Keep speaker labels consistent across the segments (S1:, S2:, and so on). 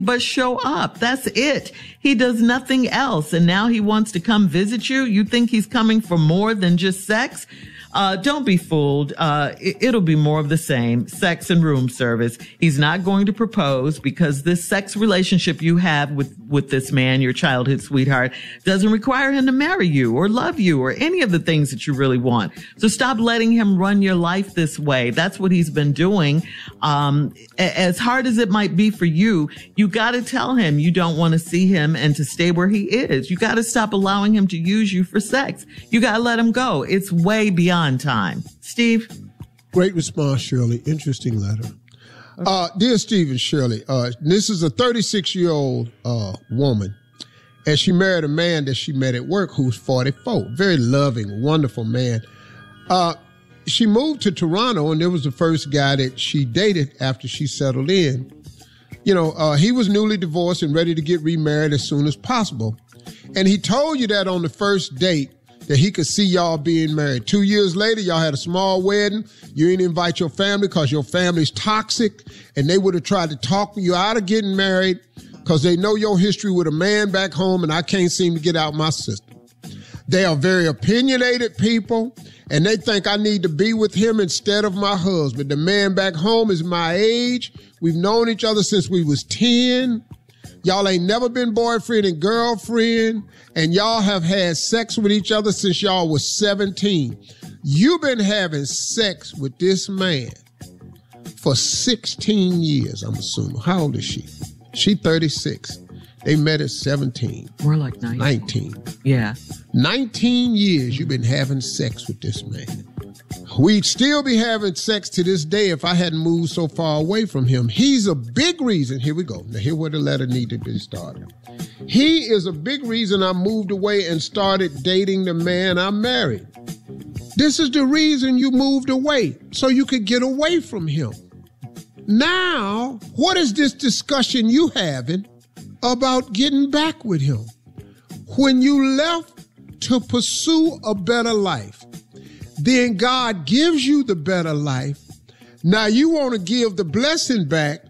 S1: but show up. That's it. He does nothing else. And now he wants to come visit you. You think he's coming for more than just sex? Don't be fooled. It'll be more of the same. Sex and room service. He's not going to propose because this sex relationship you have with this man, your childhood sweetheart, doesn't require him to marry you or love you or any of the things that you really want. So stop letting him run your life this way. That's what he's been doing. As hard as it might be for you, you got to tell him you don't want to see him and to stay where he is. You got to stop allowing him to use you for sex. You got to let him go. It's way beyond time. Steve?
S2: Great response, Shirley. Interesting letter. Dear Steve and Shirley, this is a 36-year-old woman, and she married a man that she met at work who's 44. Very loving, wonderful man. She moved to Toronto, and there was the first guy that she dated after she settled in. You know, he was newly divorced and ready to get remarried as soon as possible. And he told you that on the first date, that he could see y'all being married. 2 years later, y'all had a small wedding. You didn't invite your family because your family's toxic, and they would have tried to talk you out of getting married because they know your history with a man back home, and I can't seem to get out my system. They are very opinionated people, and they think I need to be with him instead of my husband. The man back home is my age. We've known each other since we was 10. Y'all ain't never been boyfriend and girlfriend, and y'all have had sex with each other since y'all was 17. You've been having sex with this man for 16 years, I'm assuming. How old is she? She 36. They met at 17.
S1: More like 19. Yeah.
S2: 19 years you've been having sex with this man. We'd still be having sex to this day if I hadn't moved so far away from him. He's a big reason. Here we go. Now, here where the letter needed to be started. He is a big reason I moved away and started dating the man I married. This is the reason you moved away, so you could get away from him. Now, what is this discussion you having about getting back with him? When you left to pursue a better life, then God gives you the better life. Now you want to give the blessing back,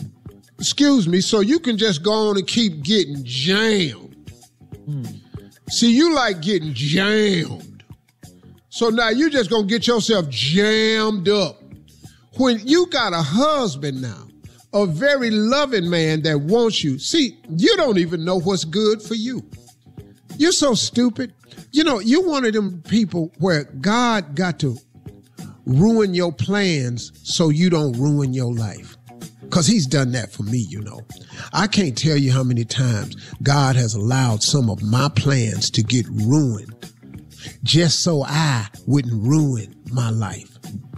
S2: so you can just go on and keep getting jammed. See, you like getting jammed. So now you're just going to get yourself jammed up. When you got a husband now, a very loving man that wants you, see, you don't even know what's good for you. You're so stupid. You know, you're one of them people where God got to ruin your plans so you don't ruin your life. Because he's done that for me, you know. I can't tell you how many times God has allowed some of my plans to get ruined just so I wouldn't ruin my life.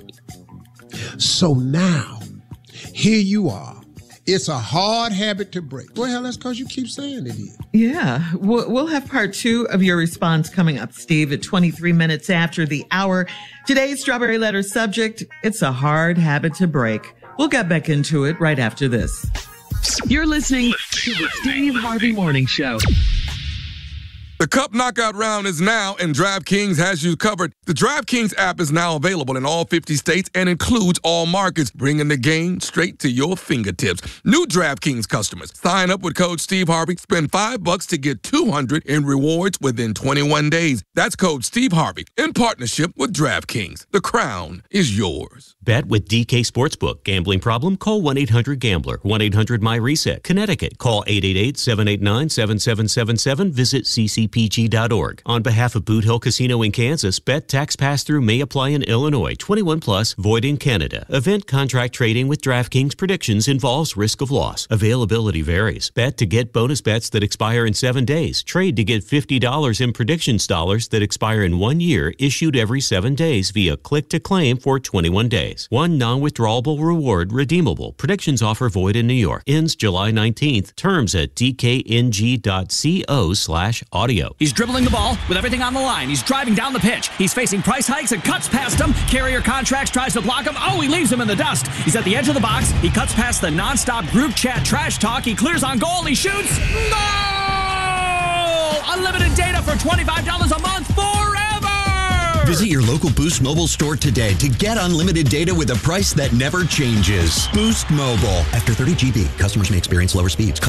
S2: So now, here you are. It's a hard habit to break. Well, that's because you keep saying it is.
S1: Yeah. We'll have part 2 of your response coming up, Steve, at 23 minutes after the hour. Today's Strawberry Letter subject, it's a hard habit to break. We'll get back into it right after this.
S3: You're listening to the Steve Harvey Morning Show.
S4: The Cup Knockout round is now, and DraftKings has you covered. The DraftKings app is now available in all 50 states and includes all markets, bringing the game straight to your fingertips. New DraftKings customers, sign up with code Steve Harvey, spend $5 to get $200 in rewards within 21 days. That's code Steve Harvey in partnership with DraftKings. The crown is yours.
S5: Bet with DK Sportsbook. Gambling problem? Call 1-800-GAMBLER. 1-800-MY-RESET. Connecticut. Call 888-789-7777. Visit ccpg.org. On behalf of Boot Hill Casino in Kansas, bet tax pass-through may apply in Illinois. 21 plus, void in Canada. Event contract trading with DraftKings predictions involves risk of loss. Availability varies. Bet to get bonus bets that expire in 7 days. Trade to get $50 in predictions dollars that expire in 1 year, issued every 7 days via click to claim for 21 days. One non-withdrawable reward redeemable. Predictions offer void in New York. Ends July 19th. Terms at dkng.co/audio.
S6: He's dribbling the ball with everything on the line. He's driving down the pitch. He's facing price hikes and cuts past him. Carrier Contracts tries to block him. Oh, he leaves him in the dust. He's at the edge of the box. He cuts past the nonstop group chat trash talk. He clears on goal. He shoots. Goal! Unlimited data for $25 a month forever.
S7: Visit your local Boost Mobile store today to get unlimited data with a price that never changes. Boost Mobile. After 30 GB, customers may experience lower speeds.